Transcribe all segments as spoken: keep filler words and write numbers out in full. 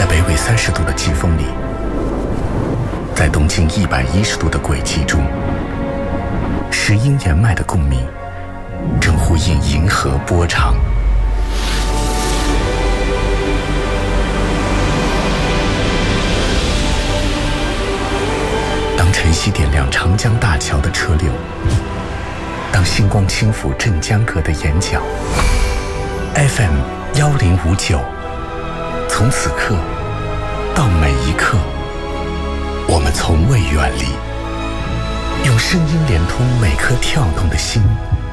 在北纬三十度的季风里，在东经一百一十度的轨迹中，石英岩脉的共鸣正呼应银河波长。当晨曦点亮长江大桥的车流，当星光轻抚镇江阁的眼角， F M 幺零五九，从此刻到每一刻，我们从未远离，用声音连通每颗跳动的心，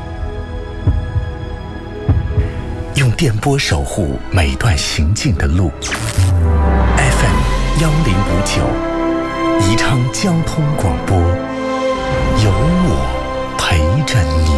用电波守护每段行进的路。 F M 幺零五九，宜昌交通广播，有我陪着你。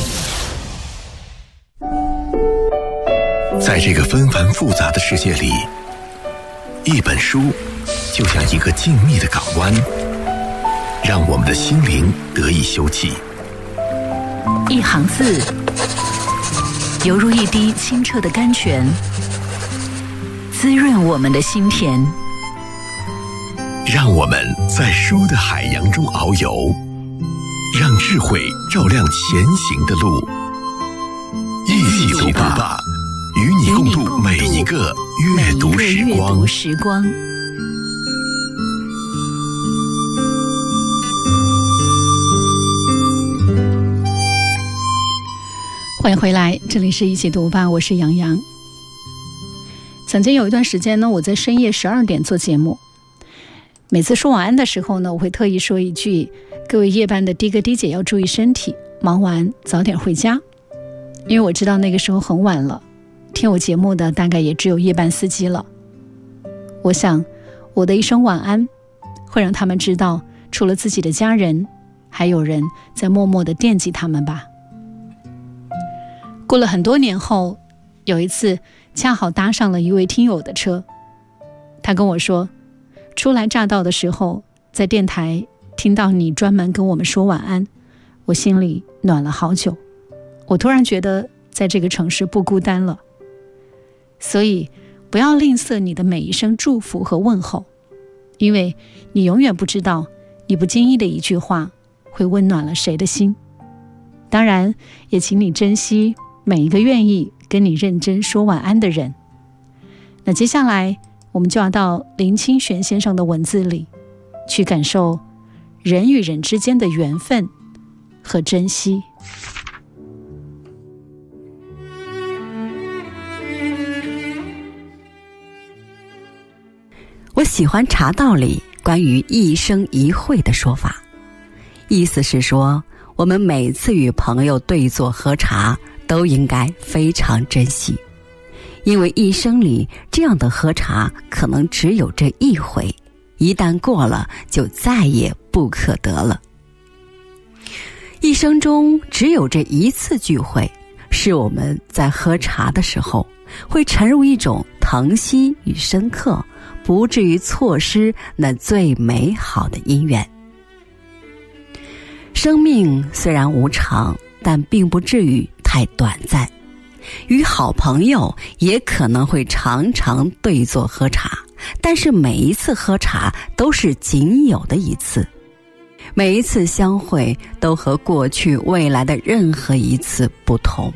在这个纷繁复杂的世界里，一本书就像一个静谧的港湾，让我们的心灵得以休憩。 一行字，犹如一滴清澈的甘泉，滋润我们的心田。 让我们在书的海洋中遨游，让智慧照亮前行的路。一起读吧，与你共度每一个阅读时光。 时光。欢迎回来，这里是一起读吧，我是杨洋。曾经有一段时间呢，我在深夜十二点做节目，每次说晚安的时候呢，我会特意说一句：各位夜班的的哥的姐要注意身体，忙完早点回家。因为我知道那个时候很晚了，听我节目的大概也只有夜班司机了。我想我的一声晚安会让他们知道，除了自己的家人，还有人在默默地惦记他们吧。过了很多年后，有一次恰好搭上了一位听友的车，他跟我说，初来乍到的时候在电台听到你专门跟我们说晚安，我心里暖了好久。我突然觉得在这个城市不孤单了，所以不要吝啬你的每一声祝福和问候，因为你永远不知道你不经意的一句话会温暖了谁的心。当然也请你珍惜每一个愿意跟你认真说晚安的人。那接下来我们就要到林清玄先生的文字里去感受人与人之间的缘分和珍惜。 我喜欢茶道里关于一生一会的说法，意思是说，我们每次与朋友对坐喝茶都应该非常珍惜，因为一生里这样的喝茶可能只有这一回，一旦过了就再也不可得了。一生中只有这一次聚会，是我们在喝茶的时候会沉入一种疼惜与深刻，不至于错失那最美好的因缘。生命虽然无常，但并不至于太短暂。与好朋友也可能会常常对坐喝茶，但是每一次喝茶都是仅有的一次，每一次相会都和过去未来的任何一次不同。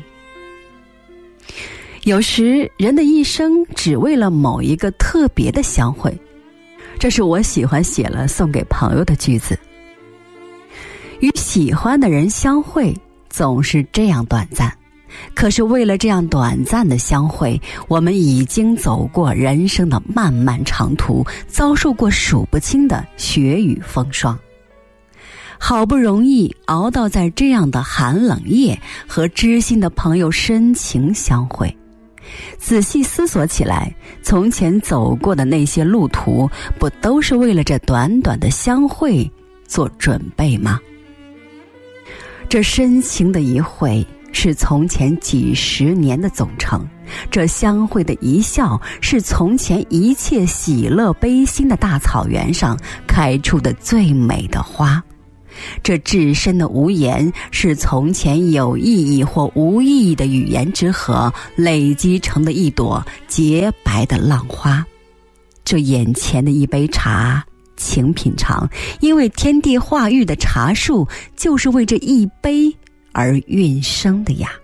有时人的一生只为了某一个特别的相会，这是我喜欢写了送给朋友的句子。与喜欢的人相会总是这样短暂，可是为了这样短暂的相会，我们已经走过人生的漫漫长途，遭受过数不清的雪雨风霜，好不容易熬到在这样的寒冷夜和知心的朋友深情相会。仔细思索起来，从前走过的那些路途，不都是为了这短短的相会做准备吗？这深情的一会，是从前几十年的总成，这相会的一笑，是从前一切喜乐悲心的大草原上开出的最美的花。这至深的无言，是从前有意义或无意义的语言之河累积成的一朵洁白的浪花。 这眼前的一杯茶，请品尝，因为天地化育的茶树就是为这一杯而孕生的呀。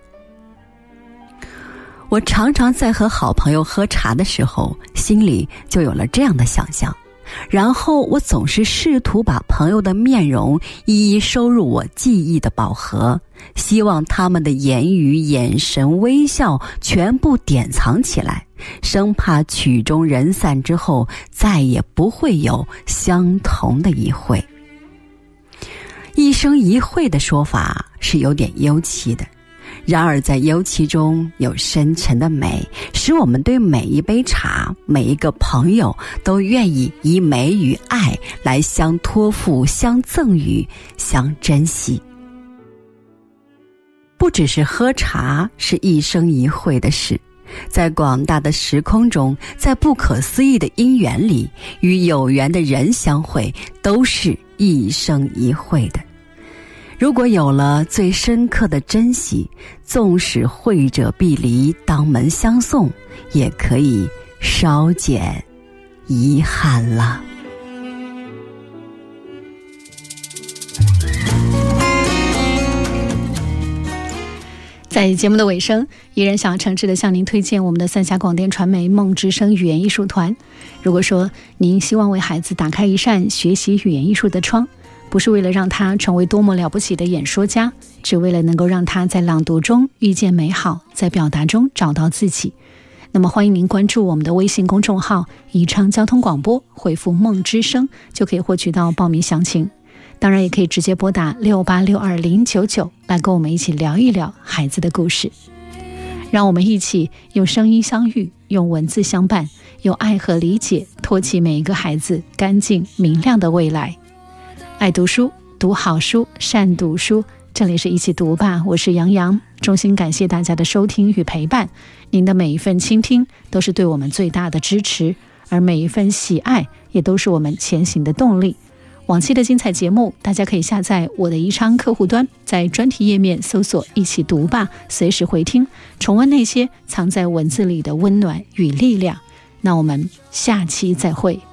我常常在和好朋友喝茶的时候，心里就有了这样的想象，然后我总是试图把朋友的面容一一收入我记忆的宝盒，希望他们的言语、眼神、微笑全部典藏起来，生怕曲终人散之后再也不会有相同的一会。一生一会的说法是有点幽戚的，然而在幽戚中有深沉的美，使我们对每一杯茶、每一个朋友都愿意以美与爱来相托付、相赠予、相珍惜。不只是喝茶是一生一会的事，在广大的时空中，在不可思议的因缘里，与有缘的人相会，都是一生一会的。如果有了最深刻的珍惜，纵使会者必离，当门相送，也可以稍减遗憾了。 在节目的尾声，依然想要诚挚的向您推荐我们的三峡广电传媒梦之声语言艺术团。如果说您希望为孩子打开一扇学习语言艺术的窗，不是为了让他成为多么了不起的演说家，只为了能够让他在朗读中遇见美好，在表达中找到自己，那么欢迎您关注我们的微信公众号宜昌交通广播，回复梦之声就可以获取到报名详情。当然也可以直接拨打六八六二零九九来跟我们一起聊一聊孩子的故事。让我们一起用声音相遇，用文字相伴，用爱和理解托起每一个孩子干净明亮的未来。爱读书，读好书，善读书，这里是一起读吧，我是杨洋，衷心感谢大家的收听与陪伴，您的每一份倾听都是对我们最大的支持，而每一份喜爱也都是我们前行的动力。往期的精彩节目大家可以下载我的宜昌客户端，在专题页面搜索一起读吧，随时回听，重温那些藏在文字里的温暖与力量。那我们下期再会。